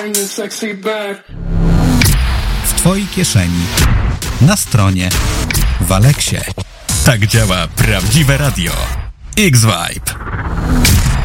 W twojej kieszeni, na stronie, w Aleksie. Tak działa prawdziwe radio. X-Vibe.